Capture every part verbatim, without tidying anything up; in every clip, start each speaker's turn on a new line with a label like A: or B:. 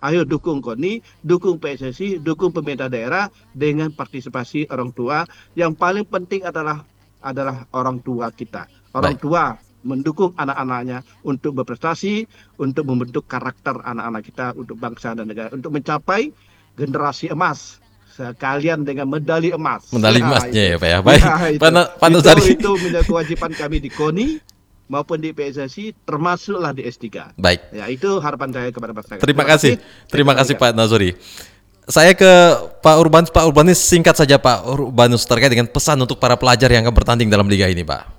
A: Ayo dukung KONI, dukung P S S I, dukung pemerintah daerah dengan partisipasi orang tua. Yang paling penting adalah adalah orang tua kita. Orang
B: Baik.
A: tua mendukung anak-anaknya untuk berprestasi, untuk membentuk karakter anak-anak kita, untuk bangsa dan negara, untuk mencapai generasi emas. Sekalian dengan medali emas.
B: Medali
A: Ya,
B: emasnya
A: itu.
B: ya Pak ya. Baik.
A: Ya, itu.
B: Pak Na- Pak
A: Itu,
B: Nozari.
A: itu menjadi kewajiban kami di KONI maupun di P S S I, termasuklah di S tiga.
B: Baik.
A: Ya, itu harapan saya kepada masyarakat.
B: Terima kasih. Terima kasih
A: Pak.
B: Pak Nazori. Saya ke Pak Urbanus. Pak Urbanus, singkat saja Pak Urbanus terkait dengan pesan untuk para pelajar yang akan bertanding dalam liga ini, Pak.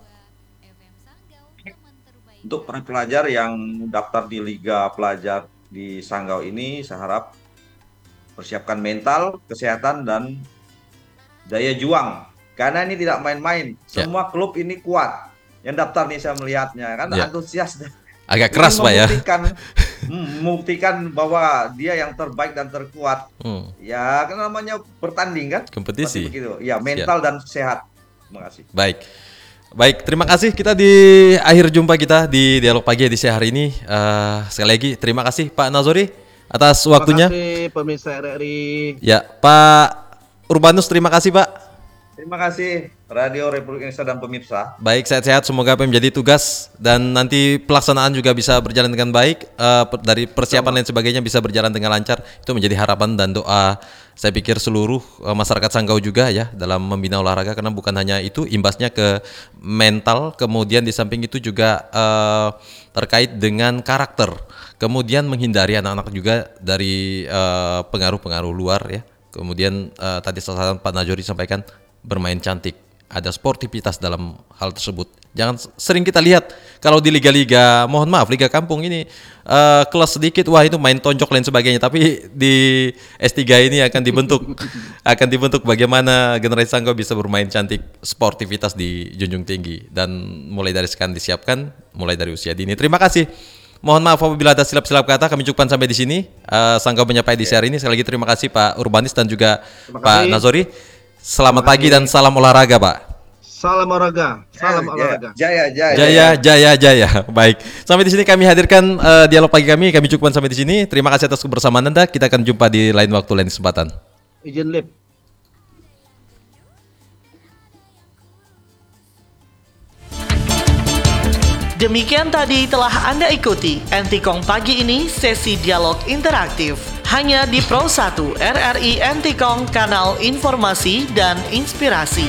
C: Untuk para pelajar yang daftar di Liga Pelajar di Sanggau ini, saya harap persiapkan mental, kesehatan, dan daya juang. Karena ini tidak main-main.
B: Ya.
C: Semua klub ini kuat. Yang daftar nih saya melihatnya kan
B: Ya.
C: antusias.
B: Agak keras Pak ya.
C: Membuktikan, hmm, membuktikan bahwa dia yang terbaik dan terkuat.
B: Hmm.
C: Ya, kan namanya bertanding kan?
B: Kompetisi.
C: Pasti begitu. Ya, mental dan sehat. Terima kasih.
B: Baik. Baik, terima kasih. Kita di akhir jumpa kita di Dialog Pagi edisi hari ini. Eh, sekali lagi terima kasih Pak Nazori atas waktunya.
A: Terima kasih pemirsa R R I.
B: Ya, Pak Urbanus, terima kasih Pak.
C: Terima kasih Radio Republik Indonesia dan pemirsa.
B: Baik, sehat-sehat, semoga apa yang menjadi tugas dan nanti pelaksanaan juga bisa berjalan dengan baik, uh, dari persiapan dan sebagainya bisa berjalan dengan lancar. Itu menjadi harapan dan doa saya pikir seluruh uh, masyarakat Sanggau juga ya dalam membina olahraga, karena bukan hanya itu, imbasnya ke mental, kemudian di samping itu juga uh, terkait dengan karakter, kemudian menghindari anak-anak juga dari uh, pengaruh-pengaruh luar ya. Kemudian uh, tadi salah satu Pak Nazori sampaikan bermain cantik, ada sportivitas dalam hal tersebut. Jangan sering kita lihat kalau di liga-liga, mohon maaf, liga kampung ini uh, kelas sedikit, wah itu main tonjok dan sebagainya. Tapi di S tiga ini akan dibentuk, akan dibentuk bagaimana generasi Sanggau bisa bermain cantik, sportivitas dijunjung tinggi, dan mulai dari sekarang disiapkan, mulai dari usia dini. Terima kasih. Mohon maaf apabila ada silap-silap kata, kami cukupkan sampai di sini. Uh, Sanggau menyapa di hari ini. Sekali lagi terima kasih Pak Urbanus dan juga Pak Nazori. Selamat pagi dan salam olahraga, Pak.
A: Salam olahraga, salam olahraga.
C: Jaya, jaya,
B: Jaya, jaya, jaya. Baik. Sampai di sini kami hadirkan uh, dialog pagi kami. Kami cukupkan sampai di sini. Terima kasih atas kebersamaan Anda. Kita akan jumpa di lain waktu, lain kesempatan.
A: Izin lip.
D: Demikian tadi telah Anda ikuti Entikong pagi ini, sesi dialog interaktif hanya di Pro satu R R I Entikong, kanal informasi dan inspirasi.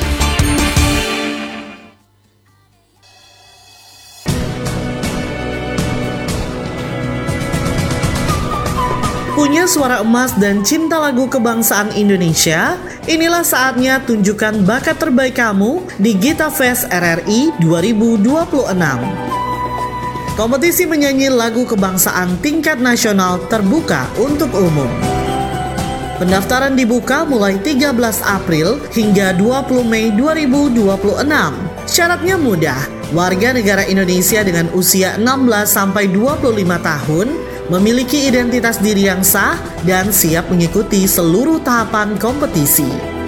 D: Punya suara emas dan cinta lagu kebangsaan Indonesia? Inilah saatnya tunjukkan bakat terbaik kamu di Gita Fest R R I dua ribu dua puluh enam. Kompetisi menyanyi lagu kebangsaan tingkat nasional terbuka untuk umum. Pendaftaran dibuka mulai tiga belas April hingga dua puluh Mei dua ribu dua puluh enam. Syaratnya mudah. Warga negara Indonesia dengan usia enam belas sampai dua puluh lima tahun, memiliki identitas diri yang sah dan siap mengikuti seluruh tahapan kompetisi.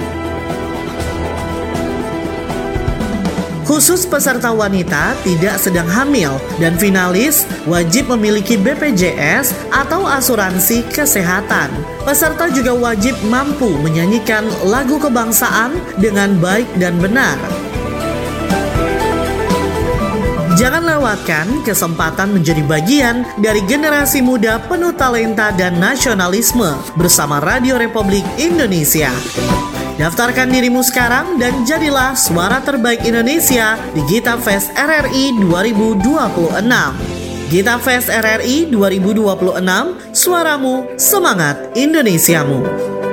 D: Khusus peserta wanita tidak sedang hamil dan finalis wajib memiliki B P J S atau asuransi kesehatan. Peserta juga wajib mampu menyanyikan lagu kebangsaan dengan baik dan benar. Jangan lewatkan kesempatan menjadi bagian dari generasi muda penuh talenta dan nasionalisme bersama Radio Republik Indonesia. Daftarkan dirimu sekarang dan jadilah suara terbaik Indonesia di Gita Fest R R I dua ribu dua puluh enam. Gita Fest R R I dua ribu dua puluh enam, suaramu, semangat Indonesiamu.